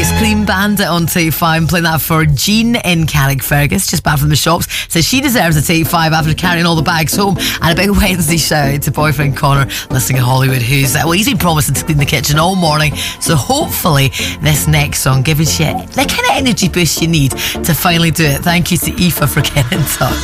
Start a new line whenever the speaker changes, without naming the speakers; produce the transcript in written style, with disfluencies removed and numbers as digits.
It's Clean Bandit on Take 5. I'm playing that for Jean in Carrickfergus, just back from the shops. Says she deserves a Take 5 after carrying all the bags home. And a big Wednesday shout out to boyfriend Connor, listening in Hollywood, who's, well, he's been promising to clean the kitchen all morning. So hopefully this next song gives you the kind of energy boost you need to finally do it. Thank you to Aoife for getting in touch.